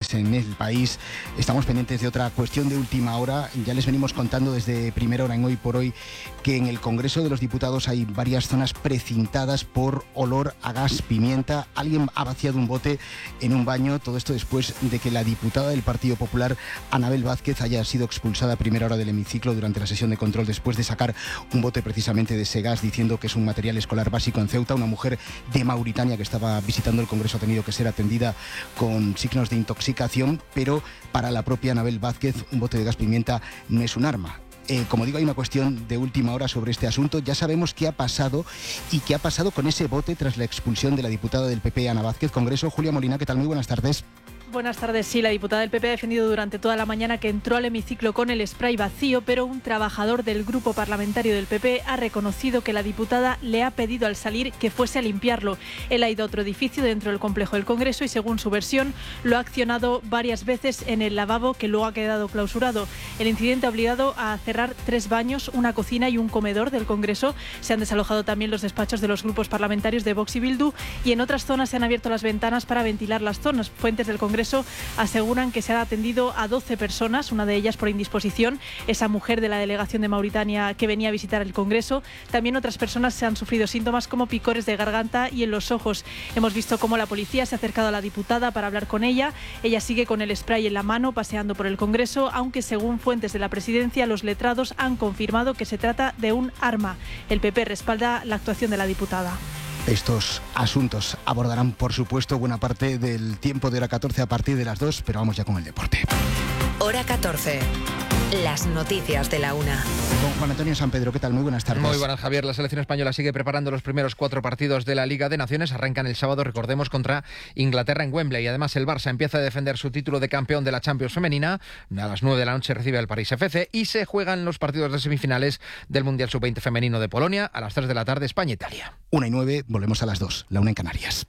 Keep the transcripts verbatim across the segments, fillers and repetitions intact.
novedades en el país. Estamos pendientes de otra cuestión de última hora. Ya les venimos contando desde primera hora en Hoy por Hoy que en el Congreso de los Diputados hay varias zonas precintadas por olor a gas pimienta. Alguien ha vaciado un bote en un baño. Todo esto después de que la diputada del Partido Popular, Anabel Vázquez, haya sido expulsada a primera hora del hemiciclo durante la sesión de control después de sacar un bote precisamente de ese gas, diciendo que es un material escolar básico en Ceuta. Una mujer de Mauritania que estaba visitando el Congreso ha tenido que ser atendida con signos de intoxicación, pero para la propia Anabel Vázquez un bote de gas pimienta no es un arma. Eh, como digo, hay una cuestión de última hora sobre este asunto. Ya sabemos qué ha pasado y qué ha pasado con ese bote tras la expulsión de la diputada del P P, Ana Vázquez. Congreso, Julia Molina, ¿qué tal? Muy buenas tardes. Buenas tardes. Sí, la diputada del P P ha defendido durante toda la mañana que entró al hemiciclo con el spray vacío, pero un trabajador del grupo parlamentario del P P ha reconocido que la diputada le ha pedido al salir que fuese a limpiarlo. Él ha ido a otro edificio dentro del complejo del Congreso y, según su versión, lo ha accionado varias veces en el lavabo, que luego ha quedado clausurado. El incidente ha obligado a cerrar tres baños, una cocina y un comedor del Congreso. Se han desalojado también los despachos de los grupos parlamentarios de Vox y Bildu, y en otras zonas se han abierto las ventanas para ventilar las zonas. Fuentes del Congreso aseguran que se ha atendido a doce personas, una de ellas por indisposición, esa mujer de la delegación de Mauritania que venía a visitar el Congreso. También otras personas se han sufrido síntomas como picores de garganta y en los ojos. Hemos visto cómo la policía se ha acercado a la diputada para hablar con ella. Ella sigue con el spray en la mano paseando por el Congreso, aunque según fuentes de la presidencia, los letrados han confirmado que se trata de un arma. El P P respalda la actuación de la diputada. Estos asuntos abordarán, por supuesto, buena parte del tiempo de hora catorce a partir de las dos, pero vamos ya con el deporte. Hora catorce. Las noticias de la una. Con Juan Antonio San Pedro, ¿qué tal? Muy buenas tardes. Muy buenas, Javier. La selección española sigue preparando los primeros cuatro partidos de la Liga de Naciones. Arrancan el sábado, recordemos, contra Inglaterra en Wembley. Y además el Barça empieza a defender su título de campeón de la Champions femenina. A las nueve de la noche recibe al París F C y se juegan los partidos de semifinales del Mundial sub veinte femenino de Polonia. A las tres de la tarde, España-Italia. Una y nueve, volvemos a las dos. La una en Canarias.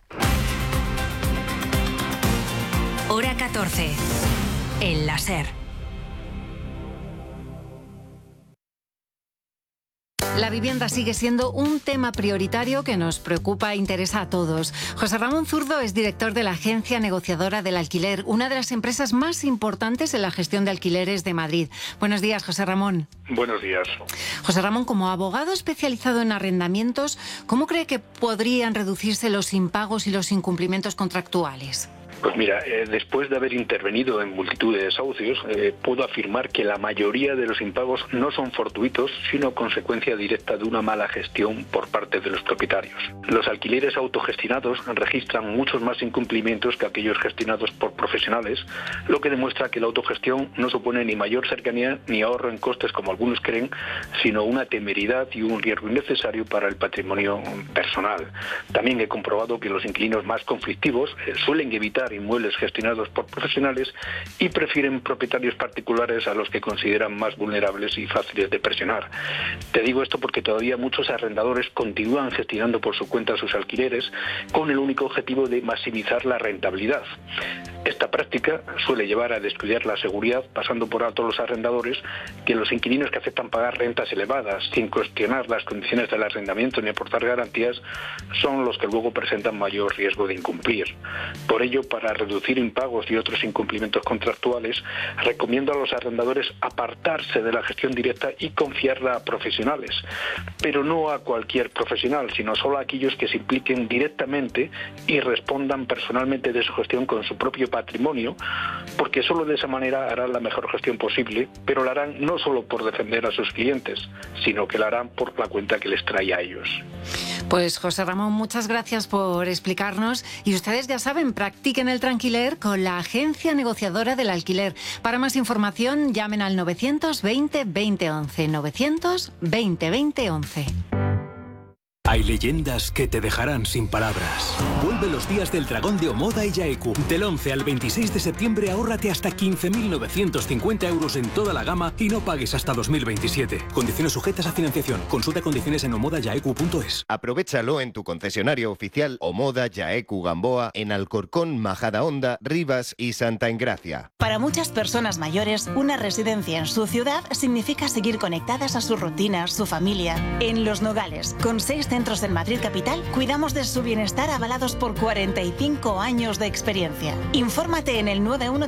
Hora catorce. El láser. La vivienda sigue siendo un tema prioritario que nos preocupa e interesa a todos. José Ramón Zurdo es director de la Agencia Negociadora del Alquiler, una de las empresas más importantes en la gestión de alquileres de Madrid. Buenos días, José Ramón. Buenos días. José Ramón, como abogado especializado en arrendamientos, ¿cómo cree que podrían reducirse los impagos y los incumplimientos contractuales? Pues mira, eh, después de haber intervenido en multitud de desahucios, eh, puedo afirmar que la mayoría de los impagos no son fortuitos, sino consecuencia directa de una mala gestión por parte de los propietarios. Los alquileres autogestionados registran muchos más incumplimientos que aquellos gestionados por profesionales, lo que demuestra que la autogestión no supone ni mayor cercanía ni ahorro en costes como algunos creen, sino una temeridad y un riesgo innecesario para el patrimonio personal. También he comprobado que los inquilinos más conflictivos eh, suelen evitar inmuebles gestionados por profesionales y prefieren propietarios particulares a los que consideran más vulnerables y fáciles de presionar. Te digo esto porque todavía muchos arrendadores continúan gestionando por su cuenta sus alquileres con el único objetivo de maximizar la rentabilidad. Esta práctica suele llevar a descuidar la seguridad, pasando por alto a los arrendadores que los inquilinos que aceptan pagar rentas elevadas sin cuestionar las condiciones del arrendamiento ni aportar garantías son los que luego presentan mayor riesgo de incumplir. Por ello, para reducir impagos y otros incumplimientos contractuales, recomiendo a los arrendadores apartarse de la gestión directa y confiarla a profesionales, pero no a cualquier profesional, sino solo a aquellos que se impliquen directamente y respondan personalmente de su gestión con su propio patrimonio, porque solo de esa manera harán la mejor gestión posible, pero la harán no solo por defender a sus clientes, sino que la harán por la cuenta que les trae a ellos. Pues José Ramón, muchas gracias por explicarnos. Y ustedes ya saben, practiquen el tranquiler con la Agencia Negociadora del Alquiler. Para más información, llamen al novecientos veinte veinte once, novecientos veinte veinte once. Hay leyendas que te dejarán sin palabras. Vuelve los días del dragón de Omoda y Yaeku. Del once al veintiséis de septiembre ahórrate hasta quince mil novecientos cincuenta euros en toda la gama y no pagues hasta dos mil veintisiete. Condiciones sujetas a financiación. Consulta condiciones en omoda yaeku punto es. Aprovechalo en tu concesionario oficial Omoda Yaeku Gamboa en Alcorcón, Majadahonda, Rivas y Santa Engracia. Para muchas personas mayores, una residencia en su ciudad significa seguir conectadas a sus rutinas, su familia. En Los Nogales, con seis centros en Madrid capital, cuidamos de su bienestar avalados por cuarenta y cinco años de experiencia. Infórmate en el nueve uno